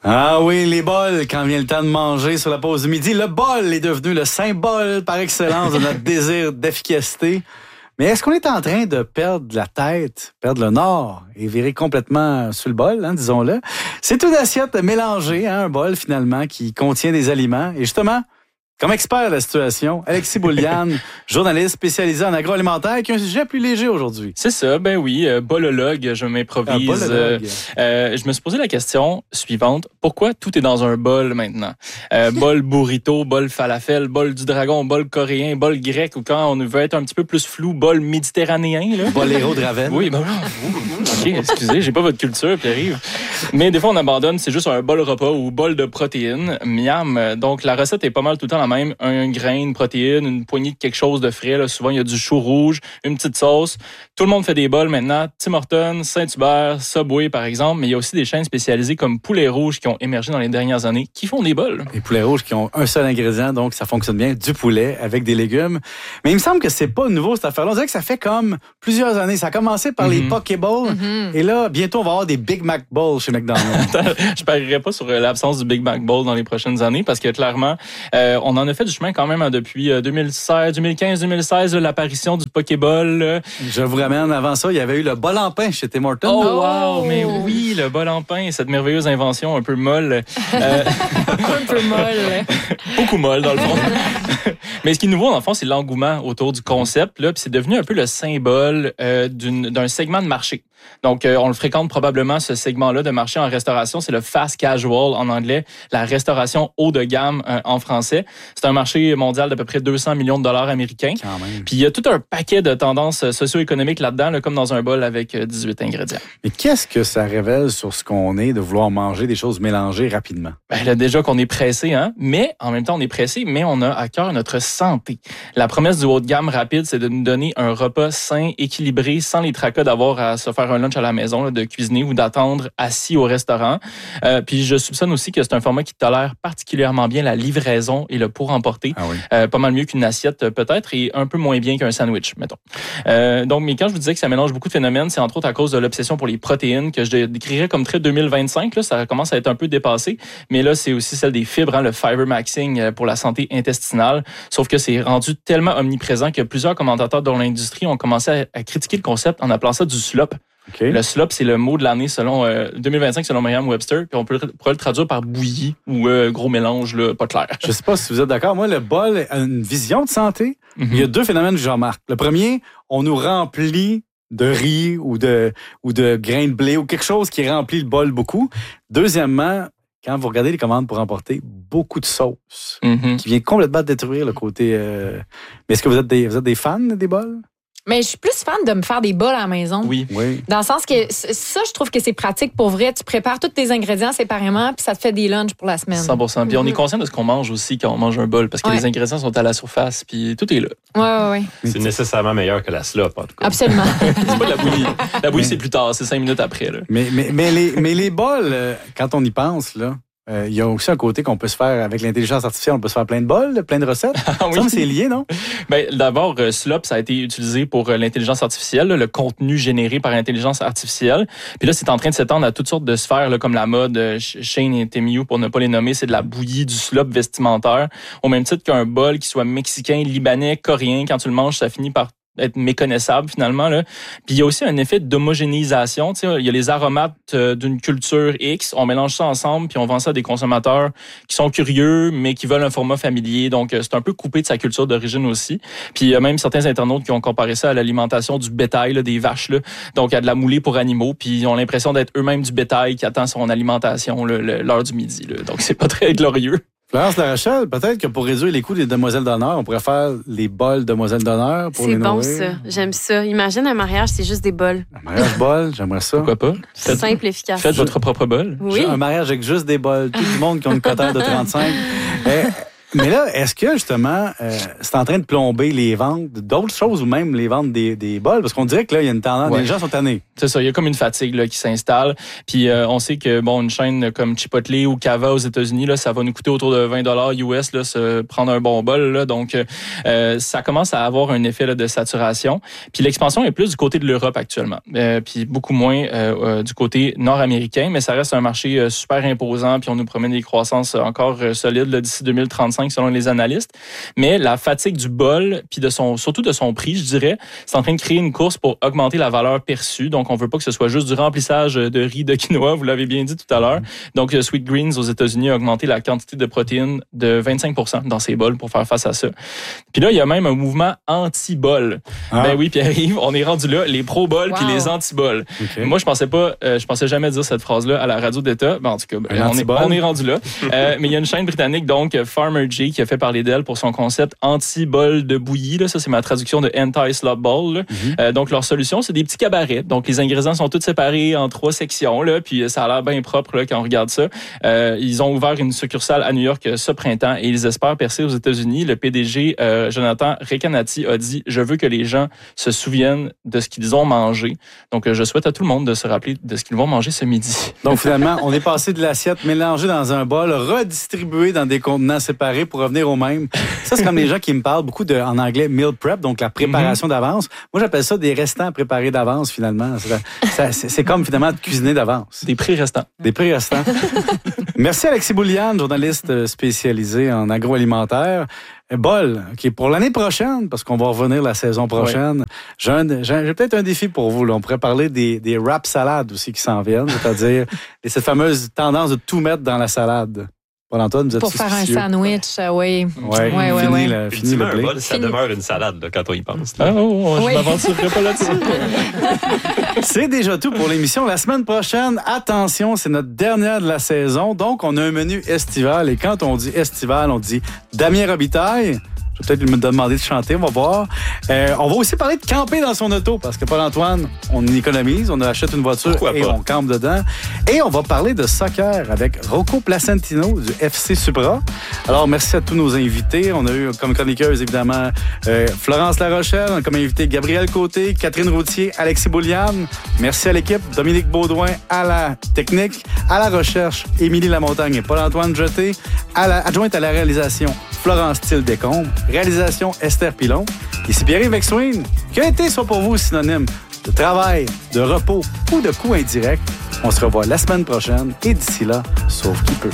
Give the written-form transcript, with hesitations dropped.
Ah oui, les bols, quand vient le temps de manger sur la pause du midi, le bol est devenu le symbole par excellence de notre désir d'efficacité. Mais est-ce qu'on est en train de perdre la tête, perdre le nord et virer complètement sur le bol, disons-le? C'est une assiette mélangée, un bol finalement qui contient des aliments. Et justement, comme expert de la situation, Alexis Boulian, journaliste spécialisé en agroalimentaire, qui a un sujet plus léger aujourd'hui. C'est ça, ben oui, bolologue, je m'improvise. Je me suis posé la question suivante. Pourquoi tout est dans un bol maintenant? Bol burrito, bol falafel, bol du dragon, bol coréen, bol grec, ou quand on veut être un petit peu plus flou, bol méditerranéen. Là. Boléro de Ravenne. Oui, ben OK, excusez, j'ai pas votre culture, Pierre-Yves. Mais des fois, on abandonne, c'est juste un bol repas ou bol de protéines. Miam. Donc, la recette est pas mal tout le temps la même. Un grain de protéines, une poignée de quelque chose de frais. Là. Souvent, il y a du chou rouge, une petite sauce. Tout le monde fait des bols maintenant. Tim Hortons, Saint-Hubert, Subway, par exemple. Mais il y a aussi des chaînes spécialisées comme Poulet Rouge qui ont émergé dans les dernières années qui font des bols. Les poulets rouges qui ont un seul ingrédient, donc ça fonctionne bien, du poulet avec des légumes. Mais il me semble que c'est pas nouveau cette affaire-là. On dirait que ça fait comme plusieurs années. Ça a commencé par les Pokéballs. Et là, bientôt, on va avoir des Big Mac Balls chez McDonald's. Je parierais pas sur l'absence du Big Mac Ball dans les prochaines années parce que clairement, on en a fait du chemin quand même depuis 2015-2016, l'apparition du Pokéball. Je vous ramène, avant ça, il y avait eu le bol en pain chez Tim Hortons. Oh wow, mais oui, le bol en pain, cette merveilleuse invention un peu molle. Un peu molle. Beaucoup molle, dans le fond. Mais ce qui est nouveau, dans le fond, c'est l'engouement autour du concept. Là, puis c'est devenu un peu le symbole d'un segment de marché. Donc, on le fréquente probablement, ce segment-là de marché en restauration. C'est le fast casual en anglais, la restauration haut de gamme en français. C'est un marché mondial d'à peu près 200 millions de dollars américains. Puis il y a tout un paquet de tendances socio-économiques là-dedans, là, comme dans un bol avec 18 ingrédients. Mais qu'est-ce que ça révèle sur ce qu'on est de vouloir manger des choses mélangées rapidement? Ben, là, déjà qu'on est pressé, mais en même temps, on est pressé, mais on a à cœur notre santé. La promesse du haut de gamme rapide, c'est de nous donner un repas sain, équilibré, sans les tracas d'avoir à se faire un lunch à la maison, là, de cuisiner ou d'attendre assis au restaurant. Puis je soupçonne aussi que c'est un format qui tolère particulièrement bien la livraison et le pour emporter. Ah oui. Pas mal mieux qu'une assiette peut-être et un peu moins bien qu'un sandwich, mettons. Donc, mais quand je vous disais que ça mélange beaucoup de phénomènes, c'est entre autres à cause de l'obsession pour les protéines que je décrirais comme très 2025. Là, ça commence à être un peu dépassé, mais là, c'est aussi celle des fibres, le fiber maxing pour la santé intestinale. Sauf que c'est rendu tellement omniprésent que plusieurs commentateurs dans l'industrie ont commencé à critiquer le concept en appelant ça du slop. Okay. Le slop, c'est le mot de l'année selon 2025 selon Merriam-Webster, puis on pourrait le traduire par bouillie ou gros mélange, là, pas clair. Je sais pas si vous êtes d'accord. Moi, le bol a une vision de santé. Il y a deux phénomènes que je remarque. Le premier, on nous remplit de riz ou de grains de blé ou quelque chose qui remplit le bol beaucoup. Deuxièmement, quand vous regardez les commandes pour emporter, beaucoup de sauce qui vient complètement détruire le côté... Mais est-ce que vous êtes des fans des bols? Mais je suis plus fan de me faire des bols à la maison. Oui. Dans le sens que ça, je trouve que c'est pratique pour vrai. Tu prépares tous tes ingrédients séparément, puis ça te fait des lunchs pour la semaine. 100%. Puis on est conscient de ce qu'on mange aussi quand on mange un bol, parce que les ingrédients sont à la surface, puis tout est là. Ouais. C'est nécessairement meilleur que la slop, en tout cas. Absolument. C'est pas de la bouillie. La bouillie, c'est plus tard, c'est 5 minutes après. Là. Mais les bols, quand on y pense, là, il y a aussi un côté qu'on peut se faire avec l'intelligence artificielle. On peut se faire plein de bols, plein de recettes. Oui. Ça, c'est lié, non? Ben, d'abord, Slop, ça a été utilisé pour l'intelligence artificielle, le contenu généré par l'intelligence artificielle. Puis là, c'est en train de s'étendre à toutes sortes de sphères, là, comme la mode, Shane et Temiyu, pour ne pas les nommer, c'est de la bouillie, du slop vestimentaire. Au même titre qu'un bol qui soit mexicain, libanais, coréen, quand tu le manges, ça finit par être méconnaissable finalement là. Puis il y a aussi un effet d'homogénéisation, tu sais, il y a les aromates d'une culture X, on mélange ça ensemble puis on vend ça à des consommateurs qui sont curieux mais qui veulent un format familier. Donc c'est un peu coupé de sa culture d'origine aussi. Puis il y a même certains internautes qui ont comparé ça à l'alimentation du bétail là, des vaches là. Donc il y a de la moulée pour animaux puis ils ont l'impression d'être eux-mêmes du bétail qui attend son alimentation là, l'heure du midi là. Donc c'est pas très glorieux. Florence Larochelle, peut-être que pour réduire les coûts des demoiselles d'honneur, on pourrait faire les bols demoiselles d'honneur pour les nourrir. C'est bon, ça. J'aime ça. Imagine un mariage, c'est juste des bols. Un mariage bol, j'aimerais ça. Pourquoi pas? Simple, efficace. Faites votre propre bol. Oui. Un mariage avec juste des bols. Tout le monde qui a une cotère de 35. Mais là, est-ce que, justement, c'est en train de plomber les ventes d'autres choses ou même les ventes des bols? Parce qu'on dirait que là, il y a une tendance, les gens sont tannés. C'est ça, il y a comme une fatigue là, qui s'installe. Puis on sait que une chaîne comme Chipotle ou Cava aux États-Unis, là, ça va nous coûter autour de $20 US, là, se prendre un bon bol. Là, donc, ça commence à avoir un effet là, de saturation. Puis l'expansion est plus du côté de l'Europe actuellement. Puis beaucoup moins du côté nord-américain, mais ça reste un marché super imposant. Puis on nous promet des croissances encore solides là, d'ici 2035 selon les analystes. Mais la fatigue du bol, puis surtout de son prix, je dirais, c'est en train de créer une course pour augmenter la valeur perçue. Donc, on veut pas que ce soit juste du remplissage de riz de quinoa, vous l'avez bien dit tout à l'heure. Donc, Sweet Greens aux États-Unis a augmenté la quantité de protéines de 25% dans ses bols pour faire face à ça. Puis là, il y a même un mouvement anti-bol. Ben oui, Pierre-Yves, on est rendu là, les pro-bols puis les anti-bols. Okay. Moi, je pensais jamais dire cette phrase-là à la radio d'État. Ben, en tout cas, on est rendu là. Mais il y a une chaîne britannique, donc Farmer J, qui a fait parler d'elle pour son concept anti-bol de bouillie. Là. Ça, c'est ma traduction de anti-slop bowl. Donc, leur solution, c'est des petits cabarets. Donc, les ingrédients sont tous séparés en 3 sections, là, puis ça a l'air bien propre là, quand on regarde ça. Ils ont ouvert une succursale à New York ce printemps et ils espèrent percer aux États-Unis. Le PDG, Jonathan Recanati, a dit « Je veux que les gens se souviennent de ce qu'ils ont mangé. » Donc, je souhaite à tout le monde de se rappeler de ce qu'ils vont manger ce midi. Donc, finalement, on est passé de l'assiette mélangée dans un bol, redistribuée dans des contenants séparés pour revenir au même. Ça, c'est comme les gens qui me parlent beaucoup en anglais meal prep, donc la préparation d'avance. Moi, j'appelle ça des restants préparés d'avance, finalement. C'est comme, finalement, de cuisiner d'avance. Des pré-restants. Des pré-restants. Merci, Alexis Bouliane, journaliste spécialisé en agroalimentaire. Bol, qui est pour l'année prochaine, parce qu'on va revenir la saison prochaine. Ouais. J'ai peut-être un défi pour vous. Là. On pourrait parler des wrap salades aussi qui s'en viennent, c'est-à-dire cette fameuse tendance de tout mettre dans la salade. Paul-Antoine, vous êtes pour faire un sandwich, oui. Fini le bol, ça demeure une salade là, quand on y pense. Je m'aventurerai pas là-dessus. C'est déjà tout pour l'émission. La semaine prochaine, attention, c'est notre dernière de la saison. Donc, on a un menu estival. Et quand on dit estival, on dit Damien Robitaille. Je vais peut-être me demander de chanter, on va voir. On va aussi parler de camper dans son auto, parce que Paul-Antoine, on économise, on achète une voiture on campe dedans. Et on va parler de soccer avec Rocco Placentino du FC Supra. Alors, merci à tous nos invités. On a eu comme chroniqueuse, évidemment, Florence Larochelle, on a comme invité Gabriel Côté, Catherine Routier, Alexis Bouliane. Merci à l'équipe, Dominique Baudouin à la technique, à la recherche, Émilie Lamontagne et Paul-Antoine Jeté, adjointe à la réalisation, Florence Thiel-Descombes. Réalisation Esther Pilon. Ici Pierre-Yves Exwin. Que l'été soit pour vous synonyme de travail, de repos ou de coûts indirects. On se revoit la semaine prochaine et d'ici là, sauf qui peut.